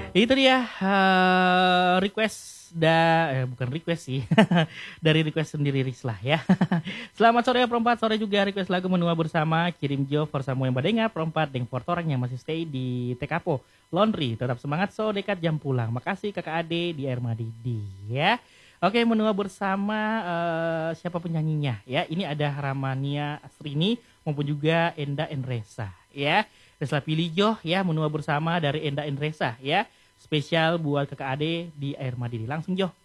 Itu dia request bukan request sih. Dari request sendiri Rislah ya. Selamat sore ya perempat, sore juga request lagu menua bersama. Kirim Jo for Samu yang badenga perempat deng for orang yang masih stay di Tekapo. Laundry, tetap semangat so dekat jam pulang. Makasih kakak Ade di Air Madidi ya. Oke, menua bersama siapa penyanyinya ya. Ini ada Ramania Astrini maupun juga Enda Enresa ya. Resla pilih Jo ya, menua bersama dari Enda Enresa ya. Spesial buat kakak Ade di Air Madidi. Langsung Jo,